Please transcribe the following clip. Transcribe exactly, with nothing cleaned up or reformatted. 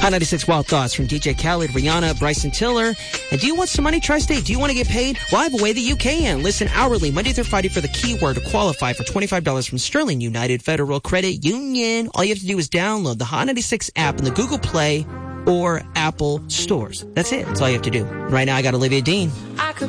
Hot ninety-six Wild Thoughts from D J Khaled, Rihanna, Bryson Tiller. And do you want some money, Tri-State? Do you want to get paid? Well, I have a way that you can. Listen hourly, Monday through Friday for the keyword to qualify for twenty-five dollars from Sterling United Federal Credit Union. All you have to do is download the Hot ninety-six app in the Google Play or Apple stores. That's it. That's all you have to do. Right now, I got Olivia Dean.